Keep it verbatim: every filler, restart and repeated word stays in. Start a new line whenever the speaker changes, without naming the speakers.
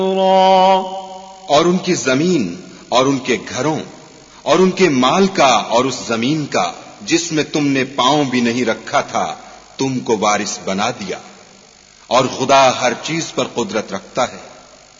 और उनकी जमीन और उनके घरों और उनके माल का और उस जमीन का जिसमें तुमने पांव भी नहीं रखा था तुमको वारिस बना दिया। और खुदा हर चीज पर कुदरत रखता है।